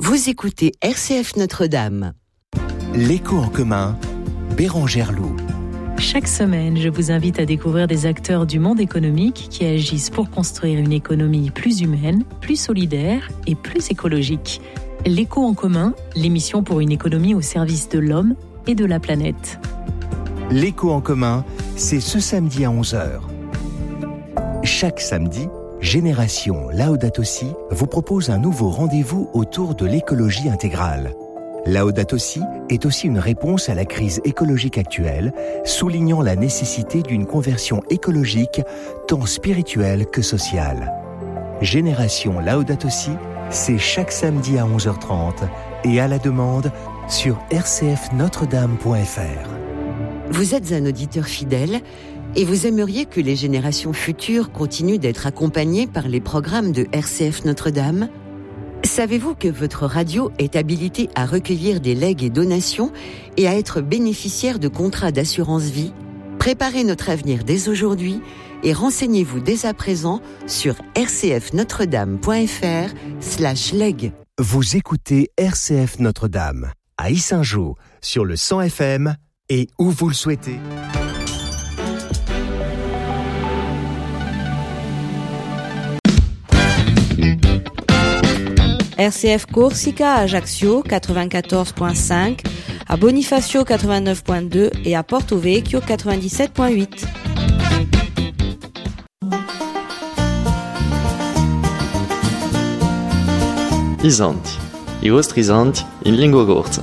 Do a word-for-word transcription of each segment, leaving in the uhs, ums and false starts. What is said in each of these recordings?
Vous écoutez R C F Notre-Dame. L'écho en commun, Bérangère Loup. Chaque semaine, je vous invite à découvrir des acteurs du monde économique qui agissent pour construire une économie plus humaine, plus solidaire et plus écologique. L'écho en commun, l'émission pour une économie au service de l'homme et de la planète. L'écho en commun, c'est ce samedi à onze heures. Chaque samedi, Génération Laudato Si vous propose un nouveau rendez-vous autour de l'écologie intégrale. Laudato Si est aussi une réponse à la crise écologique actuelle, soulignant la nécessité d'une conversion écologique tant spirituelle que sociale. Génération Laudato Si, c'est chaque samedi à onze heures trente et à la demande sur r c f notre dame point f r. Vous êtes un auditeur fidèle et vous aimeriez que les générations futures continuent d'être accompagnées par les programmes de R C F Notre-Dame ? Savez-vous que votre radio est habilitée à recueillir des legs et donations et à être bénéficiaire de contrats d'assurance vie ? Préparez notre avenir dès aujourd'hui et renseignez-vous dès à présent sur r c f notre dame point f r slash leg. Vous écoutez R C F Notre-Dame à Yssingeaux sur le cent F M et où vous le souhaitez. R C F Corsica à Ajaccio quatre-vingt-quatorze virgule cinq, à Bonifacio quatre-vingt-neuf virgule deux et à Porto Vecchio quatre-vingt-dix-sept virgule huit. Isanti, i vostri isanti in lingua corsa.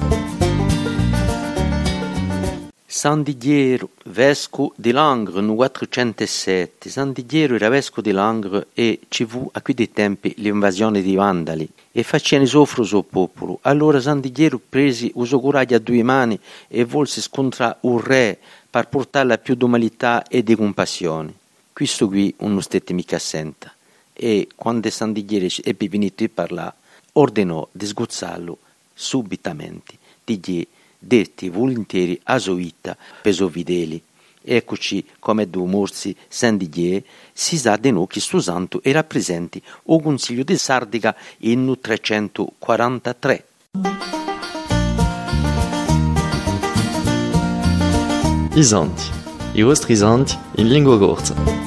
San Didiero, vescovo di Langres nel quattrocentosette. San Didiero era vescovo di Langres e ci fu a quei tempi l'invasione dei Vandali e facevano soffro il popolo. Allora San Didiero presi uso coraggio a due mani e volse scontrare un re per portarla più d'umanità e di compassione. Questo qui non stette mica assenta e quando San Didiero ebbe finito di parlare ordinò di sgozzarlo subitamente, di dire detti volentieri a sua vita per suoi fedeli. Eccoci come due morsi San Didier si sa di noi che sto santo era presente al Consiglio di Sardica in trecentoquarantatré. Isanti, i vostri isanti in lingua corsa.